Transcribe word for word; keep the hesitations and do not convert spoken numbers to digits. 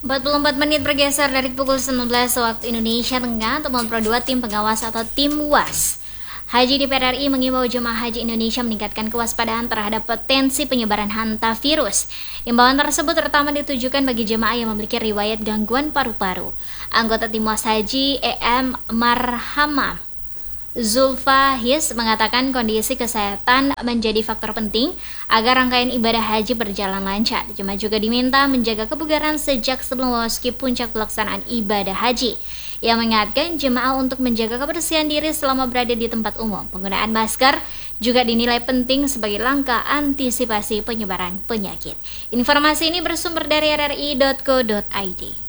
empat puluh empat menit bergeser dari pukul sembilan belas waktu Indonesia Tengah untuk Pro dua tim pengawas atau tim W A S. Haji D P R R I mengimbau jemaah haji Indonesia meningkatkan kewaspadaan terhadap potensi penyebaran hantavirus. Imbauan tersebut terutama ditujukan bagi jemaah yang memiliki riwayat gangguan paru-paru. Anggota tim W A S Haji E M Marhamah Zulfa His mengatakan kondisi kesehatan menjadi faktor penting agar rangkaian ibadah haji berjalan lancar. Jemaah juga diminta menjaga kebugaran sejak sebelum memasuki puncak pelaksanaan ibadah haji. Ia mengingatkan jemaah untuk menjaga kebersihan diri selama berada di tempat umum. Penggunaan masker juga dinilai penting sebagai langkah antisipasi penyebaran penyakit. Informasi ini bersumber dari r r i dot co dot i d.